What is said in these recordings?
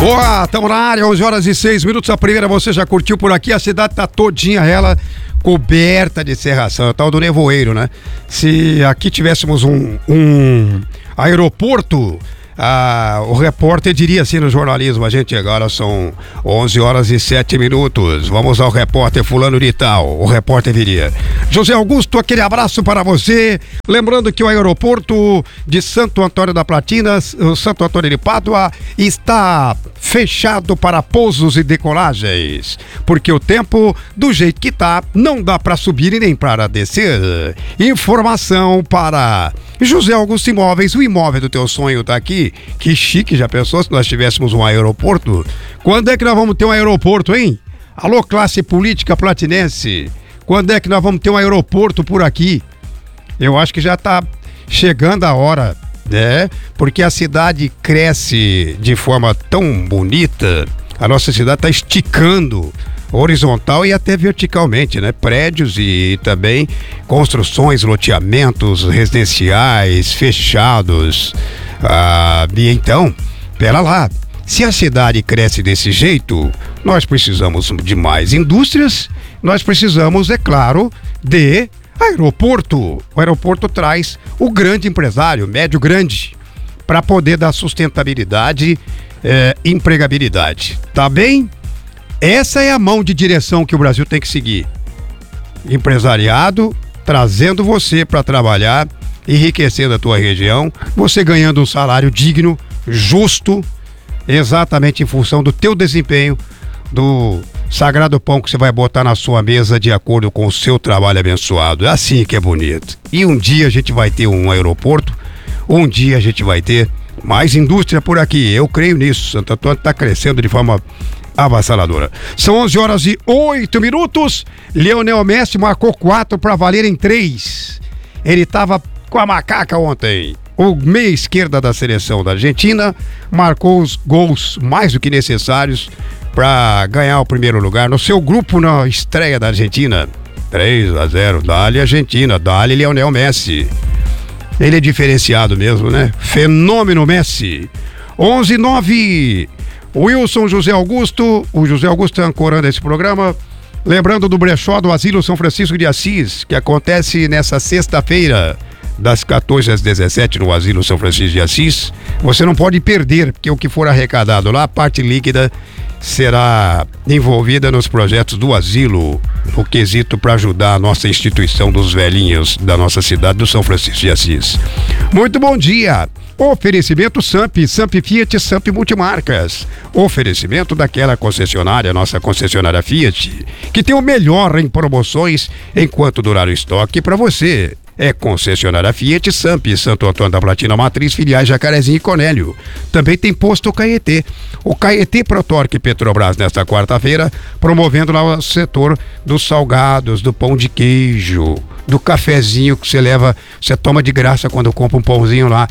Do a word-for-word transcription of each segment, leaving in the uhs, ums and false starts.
Boa, estamos na área, onze horas e seis minutos. A primeira você já curtiu por aqui. A cidade tá todinha ela coberta de cerração, é o tal do nevoeiro, né? Se aqui tivéssemos um, um aeroporto, ah, o repórter diria assim no jornalismo: a gente, agora são onze horas e sete minutos, vamos ao repórter fulano de tal. O repórter viria: José Augusto, aquele abraço para você. Lembrando que o aeroporto de Santo Antônio da Platina, o Santo Antônio de Pádua, está fechado para pousos e decolagens, porque o tempo, do jeito que tá, não dá para subir e nem para descer. Informação para José Augusto Imóveis, o imóvel do teu sonho tá aqui. Que chique, já pensou se nós tivéssemos um aeroporto? Quando é que nós vamos ter um aeroporto, hein? Alô, classe política platinense, quando é que nós vamos ter um aeroporto por aqui? Eu acho que já tá chegando a hora, né? Porque a cidade cresce de forma tão bonita, a nossa cidade tá esticando horizontal e até verticalmente, né? Prédios e também construções, loteamentos residenciais fechados. Ah, e então, pera lá, se a cidade cresce desse jeito, nós precisamos de mais indústrias, nós precisamos, é claro, de aeroporto. O aeroporto traz o grande empresário, médio grande, para poder dar sustentabilidade, eh, empregabilidade. Tá bem? Essa é a mão de direção que o Brasil tem que seguir. Empresariado, trazendo você para trabalhar, enriquecendo a tua região, você ganhando um salário digno, justo, exatamente em função do teu desempenho, do sagrado pão que você vai botar na sua mesa de acordo com o seu trabalho abençoado. É assim que é bonito. E um dia a gente vai ter um aeroporto, um dia a gente vai ter mais indústria por aqui. Eu creio nisso. Santo Antônio está crescendo de forma avassaladora. São onze horas e oito minutos. Lionel Messi marcou quatro para valer em três. Ele estava com a macaca ontem. O meia esquerda da seleção da Argentina marcou os gols mais do que necessários para ganhar o primeiro lugar no seu grupo na estreia da Argentina. três a zero, dale Argentina, dale Lionel Messi. Ele é diferenciado mesmo, né? Fenômeno Messi. onze e nove. Wilson José Augusto, o José Augusto ancorando esse programa. Lembrando do brechó do Asilo São Francisco de Assis, que acontece nessa sexta-feira, das quatorze às dezessete, no Asilo São Francisco de Assis. Você não pode perder, porque o que for arrecadado lá, a parte líquida será envolvida nos projetos do asilo, no quesito para ajudar a nossa instituição dos velhinhos da nossa cidade do São Francisco de Assis. Muito bom dia. Oferecimento Samp, Samp Fiat, Samp Multimarcas. Oferecimento daquela concessionária, nossa concessionária Fiat, que tem o melhor em promoções enquanto durar o estoque para você. É concessionária Fiat, Samp, Santo Antônio da Platina, Matriz, filiais Jacarezinho e Conélio. Também tem posto Caetê. O Caetê Protorque Petrobras nesta quarta-feira, promovendo lá o setor dos salgados, do pão de queijo, do cafezinho que você leva, você toma de graça quando compra um pãozinho lá,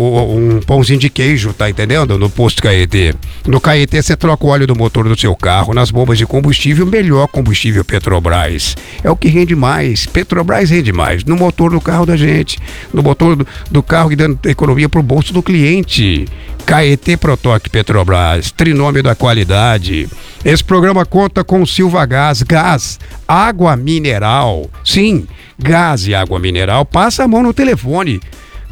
um pãozinho de queijo, tá entendendo? No posto Caetê. No Caetê você troca o óleo do motor do seu carro, nas bombas de combustível, melhor combustível Petrobras. É o que rende mais. Petrobras rende mais. No motor do carro da gente, no motor do, do carro que dando economia pro bolso do cliente. Caetê Protoque Petrobras, trinômio da qualidade. Esse programa conta com Silva Gás, gás, água mineral. Sim, gás e água mineral. Passa a mão no telefone.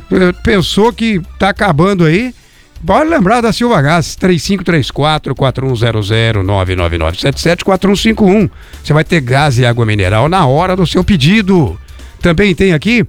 Pensou que tá acabando aí? Pode lembrar da Silva Gás, três cinco três quatro, quatro um zero zero, nove nove nove sete sete, quatro um cinco um. Você vai ter gás e água mineral na hora do seu pedido. Também tem aqui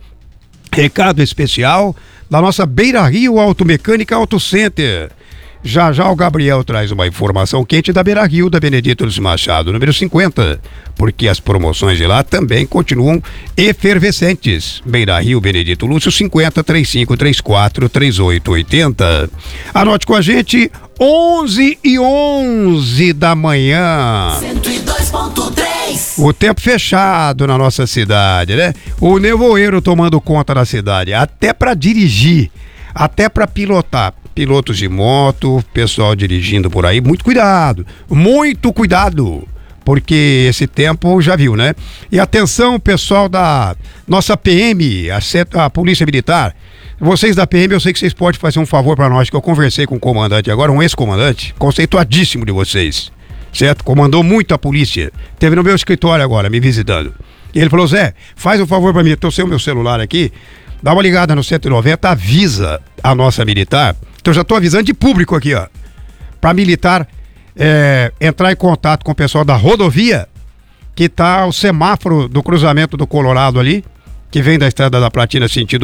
recado especial da nossa Beira Rio Automecânica Auto Center. Já já o Gabriel traz uma informação quente da Beira Rio, da Benedito Luiz Machado, número cinquenta, porque as promoções de lá também continuam efervescentes. Beira Rio, Benedito Lúcio, cinquenta, trinta e cinco, trinta e quatro, trinta e oito, oitenta. Anote com a gente, onze e onze da manhã. cento e dois ponto três. O tempo fechado na nossa cidade, né? O nevoeiro tomando conta da cidade, até para dirigir, até para pilotar. Pilotos de moto, pessoal dirigindo por aí, muito cuidado, muito cuidado, porque esse tempo já viu, né? E atenção, pessoal da nossa P M, a, a Polícia Militar, Vocês da P M, eu sei que vocês podem fazer um favor pra nós, que eu conversei com o comandante agora, um ex-comandante, conceituadíssimo de vocês, certo? Comandou muito a polícia. Teve no meu escritório agora, me visitando. E ele falou, Zé, faz um favor pra mim, eu tô sem o meu celular aqui, dá uma ligada no cento e noventa, avisa a nossa militar. Então eu já tô avisando de público aqui, ó, pra militar é, entrar em contato com o pessoal da rodovia, que tá o semáforo do cruzamento do Colorado ali, que vem da Estrada da Platina sentido